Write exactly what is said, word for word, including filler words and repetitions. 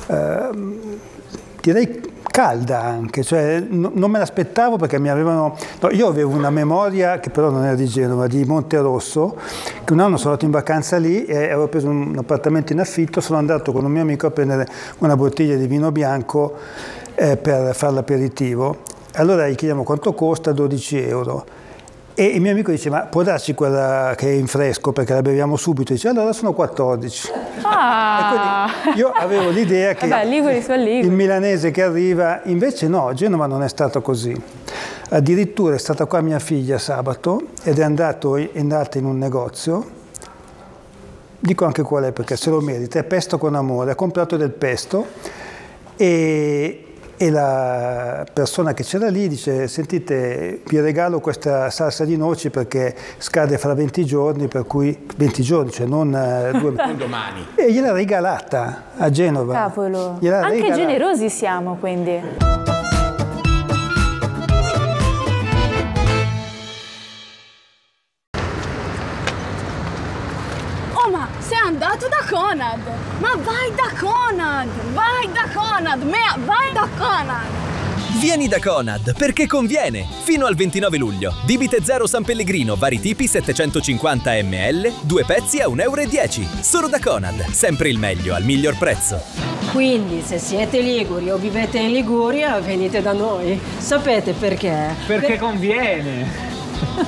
eh, direi calda anche, cioè no, non me l'aspettavo perché mi avevano... No, io avevo una memoria, che però non era di Genova, di Monterosso, che un anno sono andato in vacanza lì e avevo preso un appartamento in affitto, sono andato con un mio amico a prendere una bottiglia di vino bianco eh, per fare l'aperitivo. Allora gli chiediamo quanto costa, dodici euro. E il mio amico dice, ma può darci quella che è in fresco perché la beviamo subito? Dice, allora sono quattordici. Ah. E quindi io avevo l'idea che Vabbè, Liguri su Liguri. il milanese che arriva, invece no, Genova non è stato così. Addirittura è stata qua mia figlia sabato ed è, andato, è andata in un negozio, dico anche qual è perché se lo merita, è Pesto con Amore, ha comprato del pesto e... E la persona che c'era lì dice, sentite, vi regalo questa salsa di noci perché scade fra venti giorni, per cui venti giorni, cioè non due non domani. E gliel'ha regalata a Genova. Cavolo, Gliel'ha anche regalata. generosi siamo quindi. Oh, ma sei andato da Conad! Ma vai da Conad! Vai da Conad! Mea, vai da Conad! Vieni da Conad perché conviene! Fino al ventinove luglio. Bibite zero San Pellegrino, vari tipi settecentocinquanta millilitri, due pezzi a un euro e dieci. Solo da Conad, sempre il meglio al miglior prezzo. Quindi se siete liguri o vivete in Liguria, venite da noi. Sapete perché? Perché per... conviene!